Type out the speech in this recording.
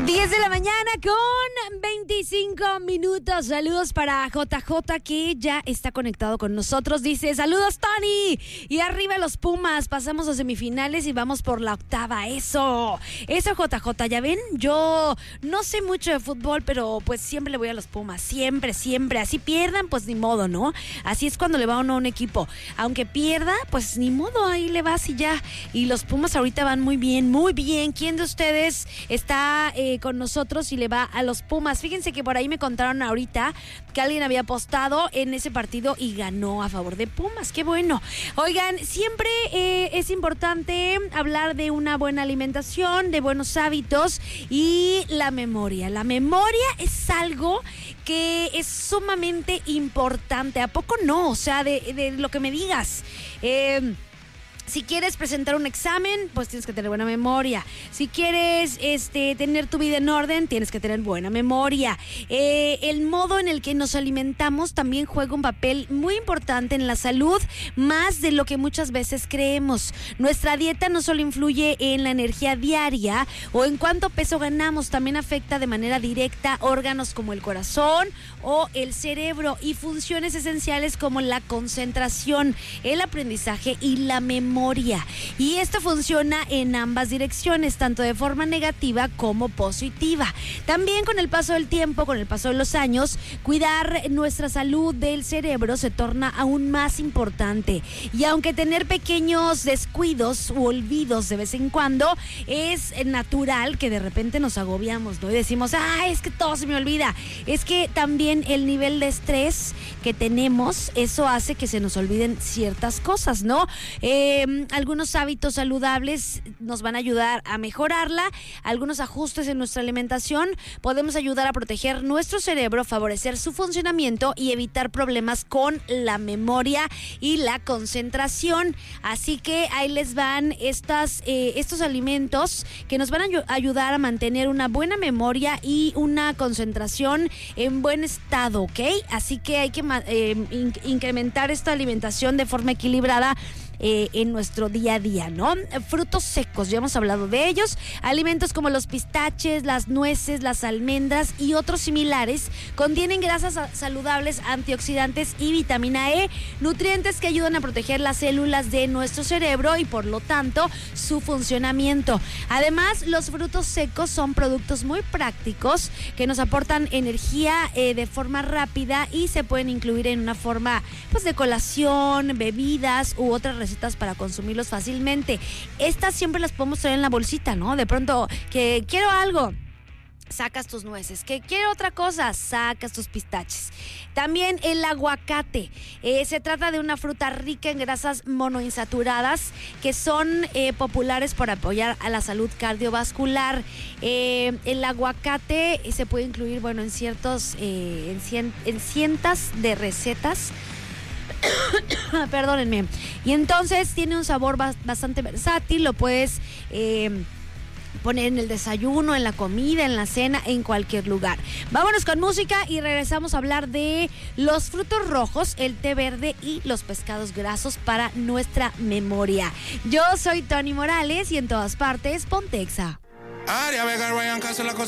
10 de la mañana con 25 minutos. Saludos para JJ que ya está conectado con nosotros. Dice, saludos Tony. Y arriba los Pumas. Pasamos a semifinales y vamos por la octava. Eso JJ. Ya ven, yo no sé mucho de fútbol, pero pues siempre le voy a los Pumas. Siempre. Así pierdan, pues ni modo, ¿no? Así es cuando le va uno a un equipo. Aunque pierda, pues ni modo, ahí le vas y ya. Y los Pumas ahorita van muy bien. ¿Quién de ustedes está con nosotros y le va a los Pumas? Fíjense que por ahí me contaron ahorita que alguien había apostado en ese partido y ganó a favor de Pumas. ¡Qué bueno! Oigan, siempre es importante hablar de una buena alimentación, de buenos hábitos y la memoria. La memoria es algo que es sumamente importante. ¿A poco no? O sea, de lo que me digas. Si quieres presentar un examen, pues tienes que tener buena memoria. Si quieres tener tu vida en orden, tienes que tener buena memoria. El modo en el que nos alimentamos también juega un papel muy importante en la salud, más de lo que muchas veces creemos. Nuestra dieta no solo influye en la energía diaria o en cuánto peso ganamos, también afecta de manera directa órganos como el corazón o el cerebro y funciones esenciales como la concentración, el aprendizaje y la memoria. Y esto funciona en ambas direcciones, tanto de forma negativa como positiva. También con el paso del tiempo, con el paso de los años, cuidar nuestra salud del cerebro se torna aún más importante. Y aunque tener pequeños descuidos u olvidos de vez en cuando, es natural que de repente nos agobiamos, ¿no? Y decimos, es que todo se me olvida. Es que también el nivel de estrés que tenemos, eso hace que se nos olviden ciertas cosas, ¿no? Algunos hábitos saludables nos van a ayudar a mejorarla. Algunos ajustes en nuestra alimentación podemos ayudar a proteger nuestro cerebro, favorecer su funcionamiento y evitar problemas con la memoria y la concentración. Así que ahí les van estos alimentos que nos van a ayudar a mantener una buena memoria y una concentración en buen estado, ¿ok? Así que hay que incrementar esta alimentación de forma equilibrada en nuestro día a día, ¿no? Frutos secos, ya hemos hablado de ellos. Alimentos como los pistaches, las nueces, las almendras y otros similares contienen grasas saludables, antioxidantes y vitamina E, nutrientes que ayudan a proteger las células de nuestro cerebro y por lo tanto su funcionamiento. Además, los frutos secos son productos muy prácticos que nos aportan energía de forma rápida y se pueden incluir en una forma pues de colación, bebidas u otras recetas para consumirlos fácilmente. Estas siempre las podemos traer en la bolsita, ¿no? De pronto, que quiero algo, sacas tus nueces. Que quiero otra cosa, sacas tus pistaches. También el aguacate. Se trata de una fruta rica en grasas monoinsaturadas que son populares por apoyar a la salud cardiovascular. El aguacate se puede incluir, bueno, en cientos de recetas. Perdónenme. Y entonces tiene un sabor bastante versátil. Lo puedes poner en el desayuno, en la comida, en la cena, en cualquier lugar. Vámonos con música y regresamos a hablar de los frutos rojos, el té verde y los pescados grasos para nuestra memoria. Yo soy Tony Morales y en todas partes, Pontexa.